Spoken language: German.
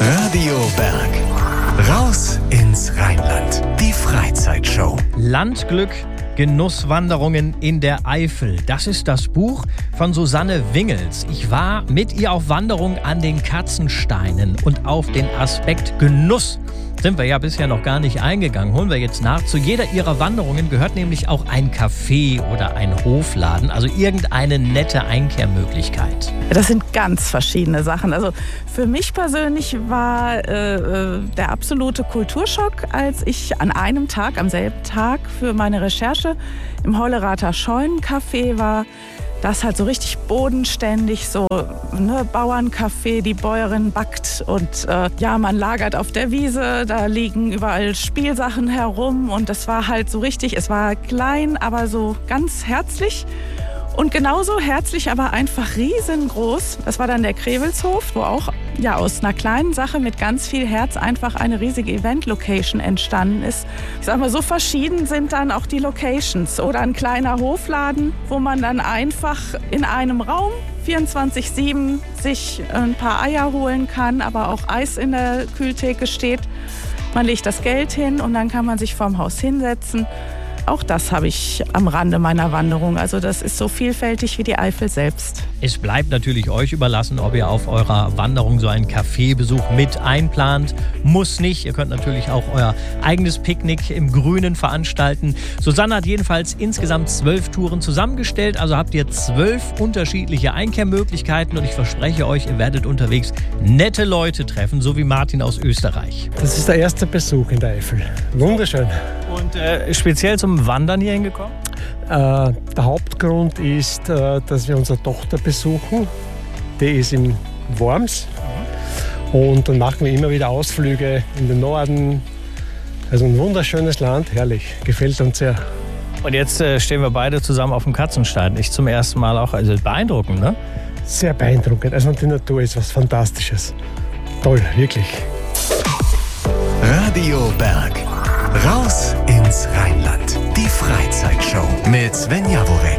Radio Berg. Raus ins Rheinland. Die Freizeitshow. Landglück, Genusswanderungen in der Eifel. Das ist das Buch von Susanne Wingels. Ich war mit ihr auf Wanderung an den Katzensteinen und auf den Aspekt Genuss sind wir ja bisher noch gar nicht eingegangen. Holen wir jetzt nach. Zu jeder ihrer Wanderungen gehört nämlich auch ein Café oder ein Hofladen, also irgendeine nette Einkehrmöglichkeit. Das sind ganz verschiedene Sachen. Also für mich persönlich war der absolute Kulturschock, als ich an einem Tag, am selben Tag für meine Recherche im Hollerater Scheunencafé war. Das halt so richtig bodenständig, so Bauerncafé, die Bäuerin backt und man lagert auf der Wiese, da liegen überall Spielsachen herum und das war halt so richtig, es war klein, aber so ganz herzlich. Und genauso herzlich, aber einfach riesengroß. Das war dann der Krewelshof, wo auch aus einer kleinen Sache mit ganz viel Herz einfach eine riesige Event-Location entstanden ist. Ich sag mal, so verschieden sind dann auch die Locations. Oder ein kleiner Hofladen, wo man dann einfach in einem Raum 24/7 sich ein paar Eier holen kann, aber auch Eis in der Kühltheke steht. Man legt das Geld hin und dann kann man sich vorm Haus hinsetzen. Auch das habe ich am Rande meiner Wanderung. Also das ist so vielfältig wie die Eifel selbst. Es bleibt natürlich euch überlassen, ob ihr auf eurer Wanderung so einen Kaffeebesuch mit einplant. Muss nicht. Ihr könnt natürlich auch euer eigenes Picknick im Grünen veranstalten. Susanne hat jedenfalls insgesamt 12 Touren zusammengestellt. Also habt ihr 12 unterschiedliche Einkehrmöglichkeiten. Und ich verspreche euch, ihr werdet unterwegs nette Leute treffen, so wie Martin aus Österreich. Das ist der erste Besuch in der Eifel. Wunderschön. Und speziell zum Wandern hier hingekommen? Der Hauptgrund ist, dass wir unsere Tochter besuchen. Die ist in Worms. Und dann machen wir immer wieder Ausflüge in den Norden. Also ein wunderschönes Land, herrlich. Gefällt uns sehr. Und jetzt stehen wir beide zusammen auf dem Katzenstein. Ich zum ersten Mal auch. Also beeindruckend, ne? Sehr beeindruckend. Also die Natur ist was Fantastisches. Toll, wirklich. Radio Berg. Raus ins Rheinland. Die Freizeitshow mit Sven Jaworek.